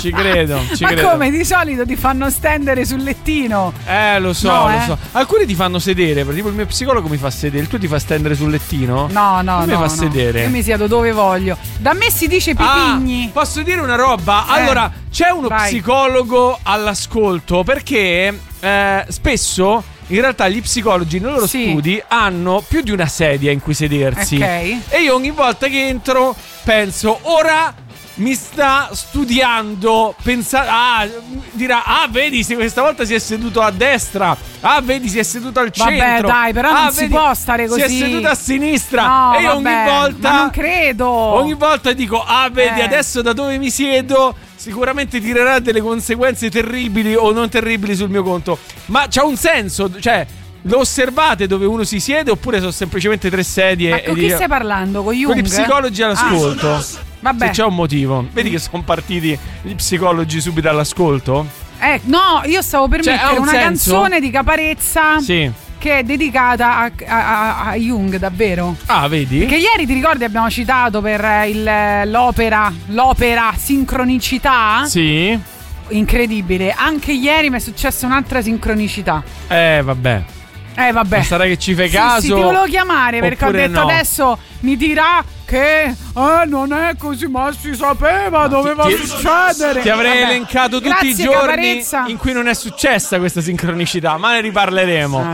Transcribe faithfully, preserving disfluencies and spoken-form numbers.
Ci credo, ci Ma credo. come? Di solito ti fanno stendere sul lettino. Eh, lo so, No, lo eh. so. Alcuni ti fanno sedere, tipo il mio psicologo mi fa sedere, il tuo ti fa stendere sul lettino? No, no, A me no. fa no. sedere. Io mi siedo dove voglio. Da me si dice pipigni. Ah, posso dire una roba? Eh. Allora, c'è uno Vai. psicologo all'ascolto perché eh, spesso in realtà gli psicologi nei loro Sì. studi hanno più di una sedia in cui sedersi. Ok. E io ogni volta che entro penso, ora mi sta studiando, pensa- ah, dirà, ah vedi, se questa volta si è seduto a destra, ah vedi, si è seduto al Vabbè, centro, dai, però ah, non si vedi, può stare così. si è seduto a sinistra. No, e io vabbè, ogni volta ma non credo. ogni volta dico, ah vedi, Eh. adesso da dove mi siedo sicuramente tirerà delle conseguenze terribili o non terribili sul mio conto. Ma c'ha un senso, cioè lo osservate dove uno si siede oppure sono semplicemente tre sedie? Ma e con chi dico- stai parlando? Con Jung? con gli psicologi all'ascolto. Ah, vabbè. Se c'è un motivo. Vedi che sono partiti gli psicologi subito all'ascolto? Eh, no, io stavo per Cioè, ha mettere un una senso? canzone di Caparezza Sì. che è dedicata a, a- a- a Jung, davvero. Ah, vedi? Che ieri ti ricordi abbiamo citato per eh, il, l'opera, l'opera Sincronicità? Sì. Incredibile. Anche ieri mi è successa un'altra sincronicità. Eh, vabbè. Eh, vabbè. Ma sarà che ci fai Sì, caso? sì, ti volevo chiamare perché ho oppure detto no? adesso mi dirà che eh, non è così, ma si sapeva, doveva ti- succedere. Ti avrei Vabbè. elencato tutti Grazie, i giorni Caparezza. in cui non è successa questa sincronicità, ma ne riparleremo.